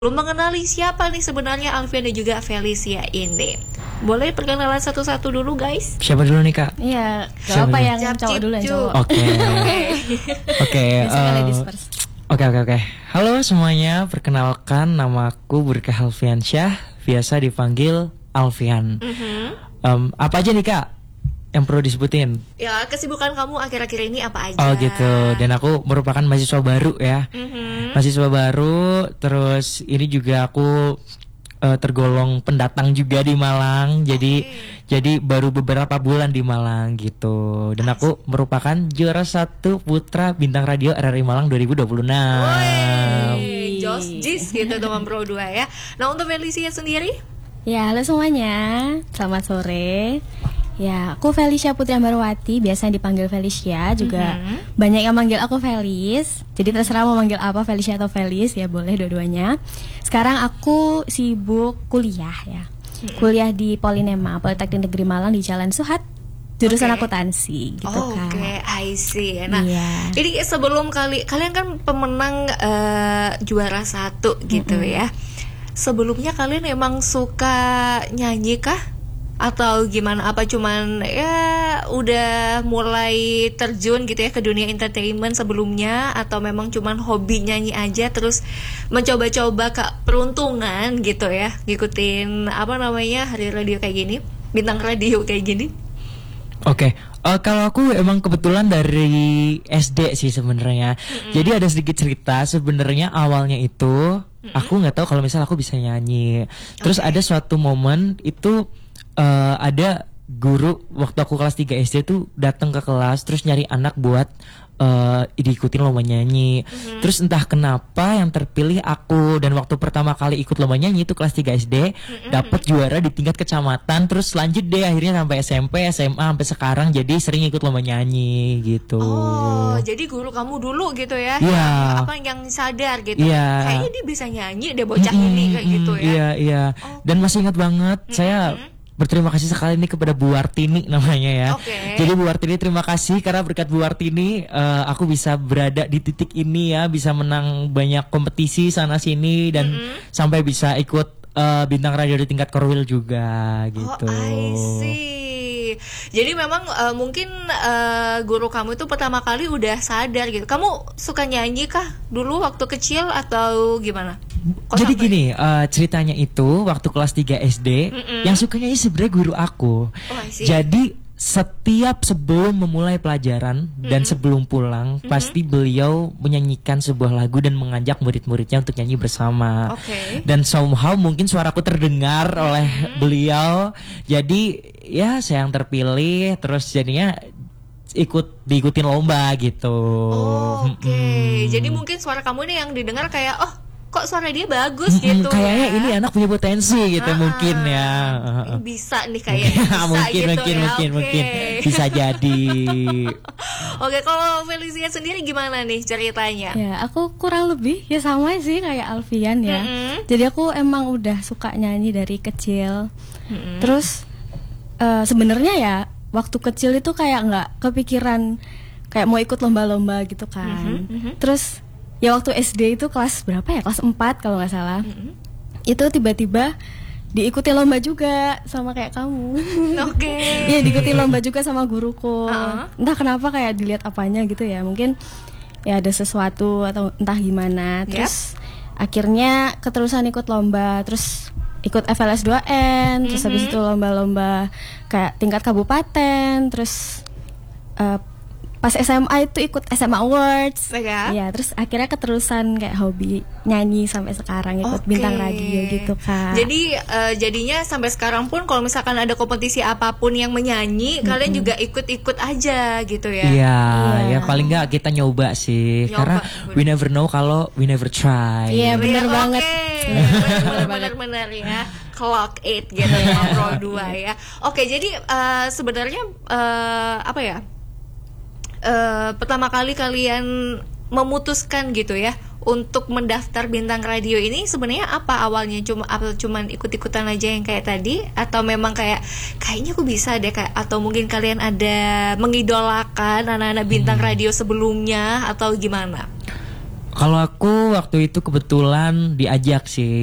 Belum mengenali siapa nih sebenarnya Alfian dan juga Felicia ini. Boleh perkenalan satu-satu dulu guys? Siapa dulu nih kak? Iya, Siapa apa dulu? yang cowok dulu yang cowok. Oke. Biasa ladies first. Oke. Halo semuanya, perkenalkan namaku Burkah Alfiansyah, biasa dipanggil Alfian. Apa aja nih kak yang perlu disebutin? Ya, kesibukan kamu akhir-akhir ini apa aja? Oh gitu, dan aku merupakan mahasiswa baru ya. Mahasiswa baru, terus ini juga aku tergolong pendatang juga di Malang. Jadi baru beberapa bulan di Malang gitu. Dan aku merupakan juara 1 putra bintang radio RRI Malang 2026. Woi, Jos Jis gitu teman Pro 2 ya. Nah, untuk Felicia sendiri? Ya, halo semuanya. Selamat sore. Ya, aku Felicia Putri Ambarwati, biasanya dipanggil Felicia, juga banyak yang manggil aku Felis. Jadi terserah mau manggil apa, Felicia atau Felis, ya boleh dua-duanya. Sekarang aku sibuk kuliah ya. Kuliah di Polinema, Politeknik Negeri Malang di Jalan Suhat, jurusan akuntansi gitu kan. Oke, I see. Nah, Iya. jadi sebelum kalian kan pemenang juara 1 gitu ya. Sebelumnya kalian emang suka nyanyi kah? Atau gimana? Apa cuman ya udah mulai terjun gitu ya ke dunia entertainment sebelumnya, atau memang cuman hobi nyanyi aja terus mencoba-coba ke peruntungan gitu ya, ngikutin apa namanya hari radio kayak gini, bintang radio kayak gini? Oke. Kalau aku emang kebetulan dari SD sih sebenarnya. Jadi ada sedikit cerita sebenarnya awalnya itu aku nggak tahu kalau misal aku bisa nyanyi. Terus ada suatu momen itu ada guru waktu aku kelas 3 SD tuh datang ke kelas terus nyari anak buat diikutin lomba nyanyi. Terus entah kenapa yang terpilih aku, dan waktu pertama kali ikut lomba nyanyi itu kelas 3 SD, dapat juara di tingkat kecamatan, terus lanjut deh akhirnya sampai SMP, SMA sampai sekarang jadi sering ikut lomba nyanyi gitu. Oh, jadi guru kamu dulu gitu ya? Iya. Apa yang sadar gitu? Iya. Kayaknya dia bisa nyanyi deh bocah ini kayak gitu ya? Iya. Dan masih ingat banget saya berterima kasih sekali nih kepada Bu Wartini namanya ya. Jadi Bu Wartini terima kasih karena berkat Bu Wartini aku bisa berada di titik ini ya, bisa menang banyak kompetisi sana sini dan sampai bisa ikut bintang radio di tingkat Korwil juga gitu. Oh, I see. Jadi memang mungkin guru kamu itu pertama kali udah sadar gitu. Kamu suka nyanyi kah dulu waktu kecil atau gimana? Jadi gini, ceritanya itu waktu kelas 3 SD yang suka nyanyi sebenarnya guru aku. Jadi setiap sebelum memulai pelajaran dan sebelum pulang pasti beliau menyanyikan sebuah lagu dan mengajak murid-muridnya untuk nyanyi bersama. Dan somehow mungkin suaraku terdengar oleh beliau. Jadi ya saya yang terpilih, terus jadinya diikutin lomba gitu. Jadi mungkin suara kamu ini yang didengar kayak kok suara dia bagus gitu. Kayaknya ini anak punya potensi gitu mungkin ya. Bisa nih kayaknya. Mungkin bisa jadi. Oke, kalau Felicia sendiri gimana nih ceritanya? Ya, aku kurang lebih ya sama sih kayak Alfian ya. Jadi aku emang udah suka nyanyi dari kecil. Terus sebenarnya ya waktu kecil itu kayak nggak kepikiran kayak mau ikut lomba-lomba gitu kan. Terus ya waktu SD itu kelas berapa ya? Kelas 4 kalau nggak salah. Itu tiba-tiba diikuti lomba juga sama kayak kamu. Iya, diikuti lomba juga sama guruku. Entah kenapa kayak dilihat apanya gitu ya. Mungkin ya ada sesuatu atau entah gimana. Terus akhirnya keterusan ikut lomba. Terus ikut FLS 2N. Terus habis itu lomba-lomba kayak tingkat kabupaten. Terus pas SMA itu ikut SMA Awards. Ya, terus akhirnya keterusan kayak hobi nyanyi sampai sekarang ikut bintang radio gitu Kak. Jadi jadinya sampai sekarang pun kalau misalkan ada kompetisi apapun yang menyanyi, kalian juga ikut-ikut aja gitu ya. Iya, ya paling nggak kita nyoba sih. Karena we never know kalau we never try. Iya, benar banget. Benar ya. Clock 8 gitu ya, Pro 2 ya. Oke, jadi sebenarnya apa ya? Pertama kali kalian memutuskan gitu ya untuk mendaftar bintang radio ini sebenarnya apa awalnya? Cuman ikut-ikutan aja yang kayak tadi, atau memang kayaknya aku bisa deh atau mungkin kalian ada mengidolakan anak-anak bintang radio sebelumnya atau gimana? Kalau aku waktu itu kebetulan diajak sih.